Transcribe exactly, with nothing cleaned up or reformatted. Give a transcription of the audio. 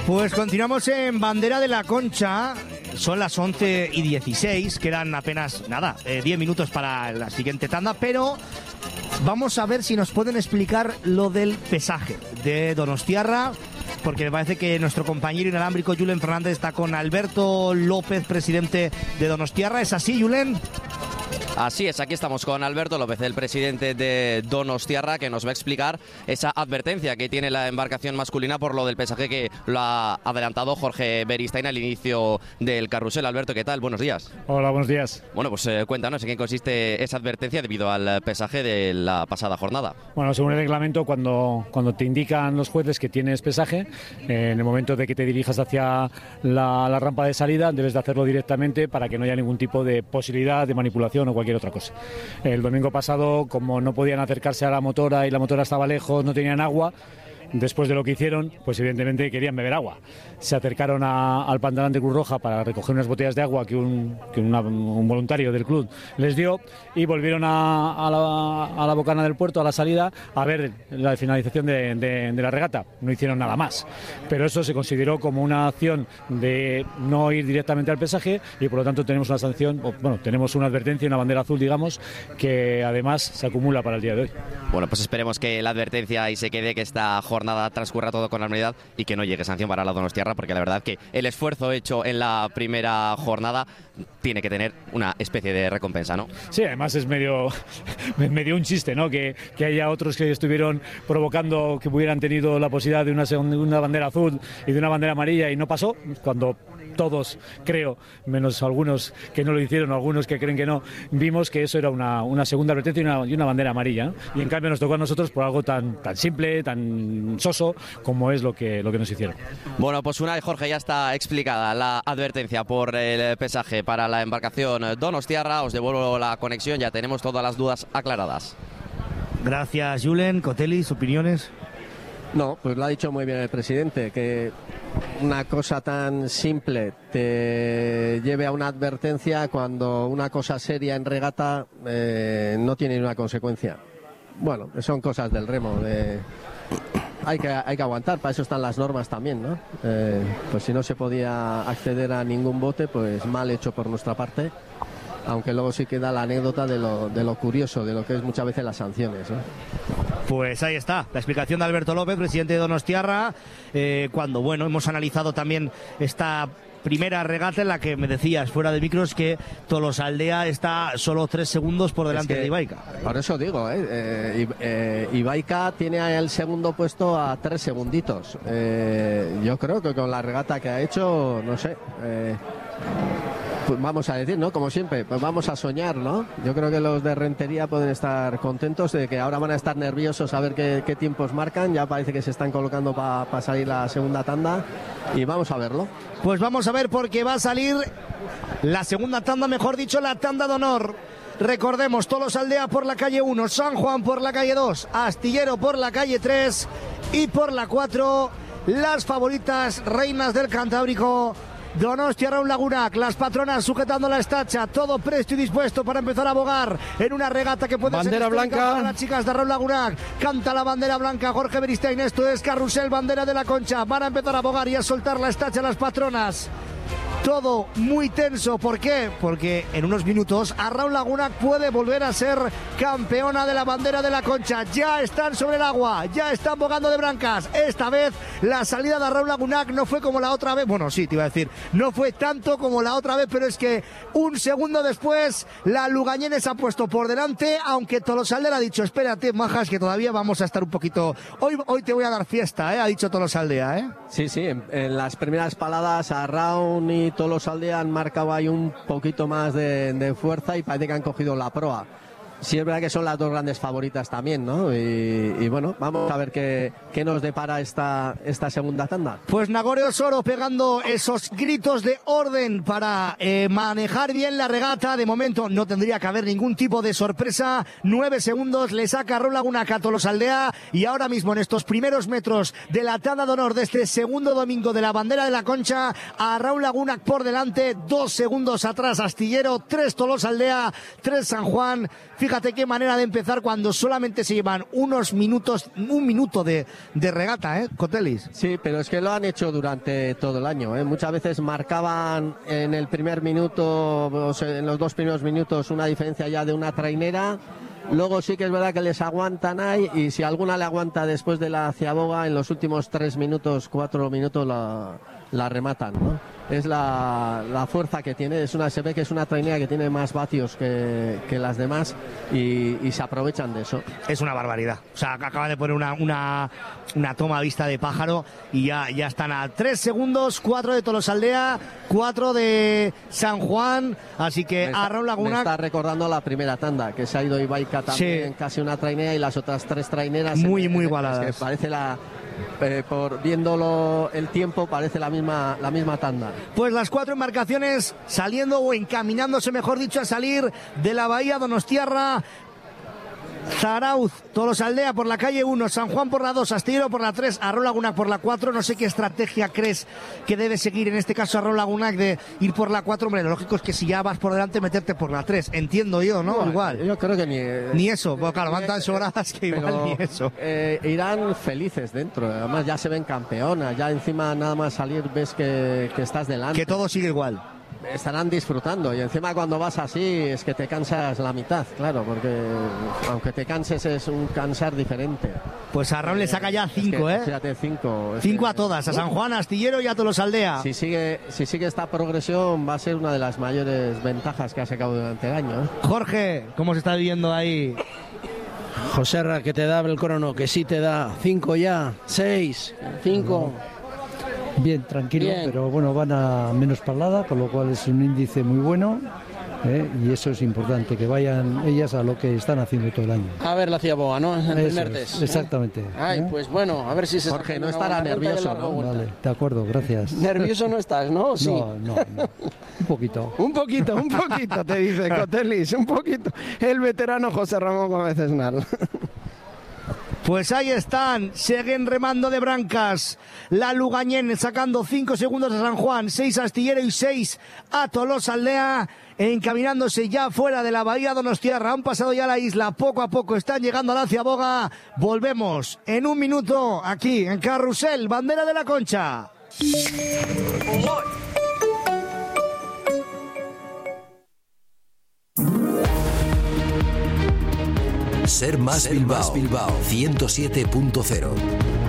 Pues continuamos en Bandera de la Concha. Son las once y dieciséis, quedan apenas, nada, eh, diez minutos para la siguiente tanda, pero vamos a ver si nos pueden explicar lo del pesaje de Donostiarra, porque me parece que nuestro compañero inalámbrico Julen Fernández está con Alberto López, presidente de Donostiarra. ¿Es así, Julen? Así es, aquí estamos con Alberto López, el presidente de Donostiarra, que nos va a explicar esa advertencia que tiene la embarcación masculina por lo del pesaje que lo ha adelantado Jorge Beristain al inicio del carrusel. Alberto, ¿qué tal? Buenos días. Hola, buenos días. Bueno, pues eh, cuéntanos en qué consiste esa advertencia debido al pesaje de la pasada jornada. Bueno, según el reglamento, cuando, cuando te indican los jueces que tienes pesaje, eh, en el momento de que te dirijas hacia la, la rampa de salida, debes de hacerlo directamente para que no haya ningún tipo de posibilidad de manipulación o cualquier otra cosa. El domingo pasado, como no podían acercarse a la motora y la motora estaba lejos, no tenían agua, después de lo que hicieron, pues evidentemente querían beber agua. Se acercaron a, al pantalón de Cruz Roja para recoger unas botellas de agua que un, que una, un voluntario del club les dio y volvieron a, a, la, a la bocana del puerto, a la salida, a ver la finalización de, de, de la regata. No hicieron nada más. Pero eso se consideró como una acción de no ir directamente al pesaje y por lo tanto tenemos una sanción, bueno, tenemos una advertencia, una bandera azul, digamos, que además se acumula para el día de hoy. Bueno, pues esperemos que la advertencia ahí se quede, que esta jornada transcurra todo con normalidad y que no llegue sanción para la Donostiarra, porque la verdad que el esfuerzo hecho en la primera jornada tiene que tener una especie de recompensa, ¿no? Sí, además es medio, medio un chiste, ¿no? Que, que haya otros que estuvieron provocando que hubieran tenido la posibilidad de una, una bandera azul y de una bandera amarilla y no pasó, cuando todos, creo, menos algunos que no lo hicieron, algunos que creen que no, vimos que eso era una, una segunda advertencia y una, y una bandera amarilla, ¿no? Y en cambio nos tocó a nosotros por algo tan, tan simple, tan soso, como es lo que, lo que nos hicieron. Bueno, pues una vez, Jorge, ya está explicada la advertencia por el pesaje para la embarcación Donostiarra, os devuelvo la conexión, ya tenemos todas las dudas aclaradas. Gracias, Julen. Cotelis, ¿opiniones? No, pues lo ha dicho muy bien el presidente, que una cosa tan simple te lleve a una advertencia cuando una cosa seria en regata eh, no tiene una consecuencia. Bueno, son cosas del remo, de... hay, que, hay que aguantar, para eso están las normas también, ¿no? Eh, pues si no se podía acceder a ningún bote, pues mal hecho por nuestra parte, aunque luego sí queda la anécdota de lo, de lo curioso, de lo que es muchas veces las sanciones, ¿no? Pues ahí está, la explicación de Alberto López, presidente de Donostiarra, eh, cuando, bueno, hemos analizado también esta primera regata en la que me decías, fuera de micros, que Tolosaldea está solo tres segundos por delante es que, de Ibaica. Por eso digo, eh, eh, eh, Ibaica tiene el segundo puesto a tres segunditos. Eh, yo creo que con la regata que ha hecho, no sé... Eh, pues vamos a decir, ¿no? Como siempre, pues vamos a soñar, ¿no? Yo creo que los de Rentería pueden estar contentos de que ahora van a estar nerviosos a ver qué, qué tiempos marcan. Ya parece que se están colocando para pa salir la segunda tanda y vamos a verlo. Pues vamos a ver, porque va a salir la segunda tanda, mejor dicho, la tanda de honor. Recordemos, Tolosaldea por la calle uno, San Juan por la calle dos, Astillero por la calle tres y por la cuatro, las favoritas reinas del Cantábrico, Donostia Raúl Lagunac, las patronas sujetando la estacha, todo presto y dispuesto para empezar a bogar en una regata que puede bandera ser blanca para las chicas de Raúl Lagunac. Canta la bandera blanca Jorge Beristain, esto es carrusel, bandera de la Concha, van a empezar a bogar y a soltar la estacha las patronas. Todo muy tenso, ¿por qué? Porque en unos minutos a Raúl Lagunac puede volver a ser campeona de la bandera de la Concha. Ya están sobre el agua, ya están bogando de brancas. Esta vez la salida de Raúl Lagunac no fue como la otra vez. Bueno, sí, te iba a decir, no fue tanto como la otra vez, pero es que un segundo después la Lugañene se ha puesto por delante, aunque Tolosaldea ha dicho, espérate, majas, que todavía vamos a estar un poquito... Hoy, hoy te voy a dar fiesta, ¿eh? Ha dicho Tolosaldea, ¿eh? Sí, sí, en, en las primeras paladas a Raúl y Tolosaldea han marcado ahí un poquito más de, de fuerza y parece que han cogido la proa. Sí, es verdad que son las dos grandes favoritas también, ¿no? Y, y bueno, vamos a ver qué, qué nos depara esta, esta segunda tanda. Pues Nagore Osoro pegando esos gritos de orden para eh, manejar bien la regata. De momento no tendría que haber ningún tipo de sorpresa. Nueve segundos le saca Raúl Lagunac a Tolosaldea y ahora mismo en estos primeros metros de la tanda de honor de este segundo domingo de la bandera de la Concha, a Raúl Lagunac por delante, dos segundos atrás Astillero, tres Tolosaldea, tres San Juan. Fíjate fíjate qué manera de empezar cuando solamente se llevan unos minutos, un minuto de, de regata, ¿eh, Cotelis? Sí, pero es que lo han hecho durante todo el año, ¿eh? Muchas veces marcaban en el primer minuto, o sea, en los dos primeros minutos, una diferencia ya de una trainera. Luego sí que es verdad que les aguantan ahí, y si alguna le aguanta después de la ciaboga, en los últimos tres minutos, cuatro minutos la, la rematan, ¿no? Es la, la fuerza que tiene, es una, se ve que es una trainera que tiene más vatios que, que las demás, y, y se aprovechan de eso. Es una barbaridad. O sea, acaban de poner una, una, una toma a vista de pájaro y ya, ya están a tres segundos, cuatro de Tolosaldea, cuatro de San Juan, así que me está, a Raúl Laguna... Me está recordando la primera tanda, que se ha ido Ibaica también, sí. Casi una trainera, y las otras tres traineras... Muy, en, muy en, igualadas. Es que parece la... Eh, por viéndolo el tiempo parece la misma la misma tanda. Pues las cuatro embarcaciones saliendo o encaminándose, mejor dicho, a salir de la bahía Donostiarra. Zarauz, Tolosaldea por la calle uno, San Juan por la dos, Astillero por la tres, Arrol Lagunac por la cuatro. No sé qué estrategia crees que debe seguir en este caso Arrol Lagunac de ir por la cuatro. Hombre, lo lógico es que si ya vas por delante, meterte por la tres. Entiendo yo, ¿no? no igual. Yo creo que ni... Ni eso. Bueno, claro, van tan sobradas que igual pero, ni eso. Eh, irán felices dentro. Además ya se ven campeonas. Ya encima nada más salir ves que, que estás delante. Que todo sigue igual. Estarán disfrutando, y encima cuando vas así es que te cansas la mitad, claro, porque aunque te canses es un cansar diferente. Pues a Raúl eh, le saca ya cinco, es que, ¿eh? Fíjate, cinco. Cinco a todas, a San Juan, a Astillero y a Tolosaldea. Si sigue, si sigue esta progresión va a ser una de las mayores ventajas que ha sacado durante el año, ¿eh? Jorge, ¿cómo se está viviendo ahí? Joserra, que te da el crono, que sí te da cinco ya, seis, cinco... Bien, tranquilo, Bien. Pero bueno, van a menos parlada, con lo cual es un índice muy bueno, ¿eh? Y eso es importante, que vayan ellas a lo que están haciendo todo el año. A ver la ciaboga, ¿no? En el primer es, test. Exactamente. ¿Eh? Ay, ¿eh? Pues bueno, a ver si se... Jorge, no estará nervioso, ¿no? Vale, de acuerdo, gracias. Nervioso no estás, ¿no? Sí. No, no, no. Un poquito. Un poquito, un poquito, te dice Cotelis, un poquito. El veterano José Ramón Gómez Esnal. Pues ahí están, siguen remando de Brancas. La Lugañén sacando cinco segundos a San Juan, seis a Astillero y seis a Tolosaldea, encaminándose ya fuera de la bahía Donostiarra. Han pasado ya la isla, poco a poco están llegando a la ciaboga. Volvemos en un minuto aquí en Carrusel, Bandera de la Concha. Ser más Bilbao, ciento siete punto cero.